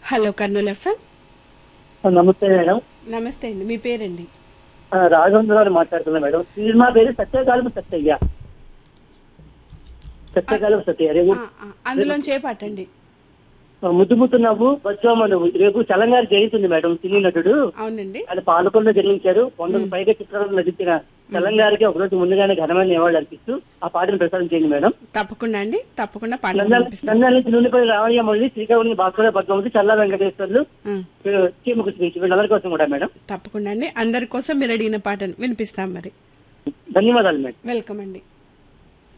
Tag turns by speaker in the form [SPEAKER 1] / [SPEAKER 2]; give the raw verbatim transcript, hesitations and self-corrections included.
[SPEAKER 1] Hello Kurnool FM.
[SPEAKER 2] నమస్తే madam.
[SPEAKER 1] నమస్తే అండి, మీ పేరండి?
[SPEAKER 2] రాఘవేంద్ర గారు మాట్లాడుతున్నా మేడం. సినిమా పేరు సత్యకాలం సత్యయ్య. సత్యకాలం సత్యయ్య. రేపు
[SPEAKER 1] అందులోంచి ఏ పాట అండి?
[SPEAKER 2] ముద్దు ముద్దు నవ్వు బస్వామ నువ్వు. రేపు చలంగారి జయంతి ఉంది మేడం. సినీ నటుడు.
[SPEAKER 1] అవునండి.
[SPEAKER 2] ఆయన పాలకొండలో జన్మించారు. వందకు పైగా చిత్రాలను నటించిన చలంగారికి ఒక రోజు ముందుగానే ఘనమైన నివాళులు అర్పిస్తూ ఆ పాటను ప్రసారం చేయండి మేడం.
[SPEAKER 1] తప్పకుండా అండి, తప్పకుండా పాట.
[SPEAKER 2] నంద్యాల నుంచి నూనెపల్లి రామయ్య మళ్ళీ శ్రీకాకుళం భాస్కర పద్మావతి చల్లా వెంకటేశ్వర్లు చీమకు శ్రీ వీళ్ళందరి కోసం కూడా మేడం.
[SPEAKER 1] తప్పకుండా అండి, అందరి కోసం మీరు అడిగిన పాటను వినిపిస్తాం మరి.
[SPEAKER 2] ధన్యవాదాలు మేడం.
[SPEAKER 1] వెల్కమ్ అండి.